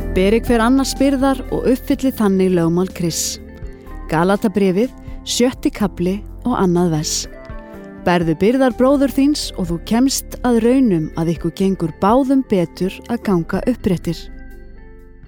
Beri hver annars byrðar og uppfylli þannig lögmál Krists. Galatabréfið, 7. kafli og 2. vers. Berðu byrðar bróður þíns og þú kemst að raunum að ykkur gengur báðum betur að ganga uppréttir.